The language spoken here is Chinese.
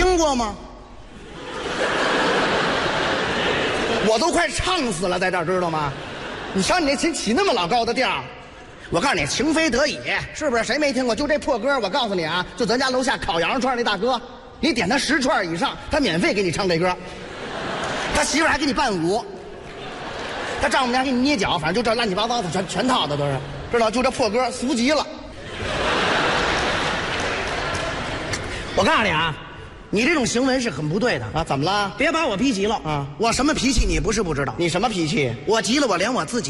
听过吗？我都快唱死了，在这儿知道吗？你瞧你那琴起那么老高的调，我告诉你，情非得已，是不是？谁没听过？就这破歌，我告诉你啊，就咱家楼下烤羊肉串那大哥，你点他10串以上，他免费给你唱这歌。他媳妇还给你伴舞，他丈母娘给你捏脚，反正就这乱七八糟的全套的都是，知道？就这破歌俗极了。我告诉你啊，你这种行为是很不对的啊！怎么了？别把我逼急了啊！我什么脾气你不是不知道。你什么脾气？我急了，我连我自己